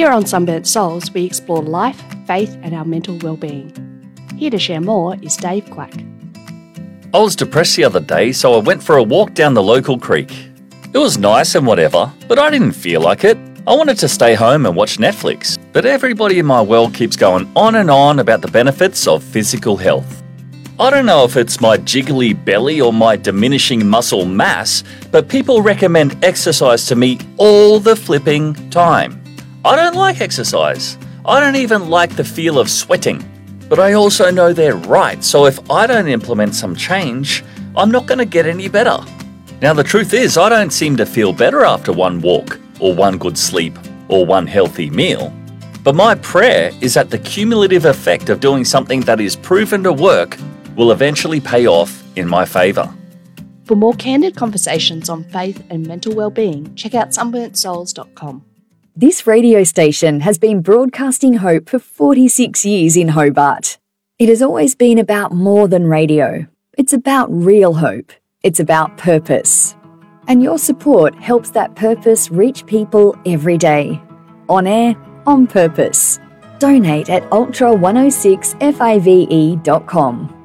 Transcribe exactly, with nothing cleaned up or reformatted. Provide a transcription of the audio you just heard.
Here on Sunburnt Souls, we explore life, faith, and our mental well-being. Here to share more is Dave Quack. I was depressed the other day, so I went for a walk down the local creek. It was nice and whatever, but I didn't feel like it. I wanted to stay home and watch Netflix, but everybody in my world keeps going on and on about the benefits of physical health. I don't know if it's my jiggly belly or my diminishing muscle mass, but people recommend exercise to me all the flipping time. I don't like exercise. I don't even like the feel of sweating. But I also know they're right, so if I don't implement some change, I'm not going to get any better. Now the truth is, I don't seem to feel better after one walk, or one good sleep, or one healthy meal. But my prayer is that the cumulative effect of doing something that is proven to work will eventually pay off in my favour. For more candid conversations on faith and mental well-being, check out sunburnt souls dot com. This radio station has been broadcasting hope for forty-six years in Hobart. It has always been about more than radio. It's about real hope. It's about purpose. And your support helps that purpose reach people every day. On air, on purpose. Donate at ultra one oh six five e dot com.